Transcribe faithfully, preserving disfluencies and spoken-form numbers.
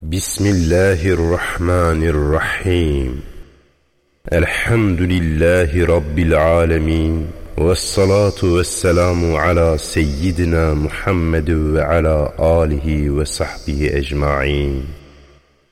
Bismillahirrahmanirrahim. Elhamdülillahi Rabbil alemin. Vessalatu vesselamu ala seyyidina Muhammed ve ala alihi ve sahbihi ecma'in.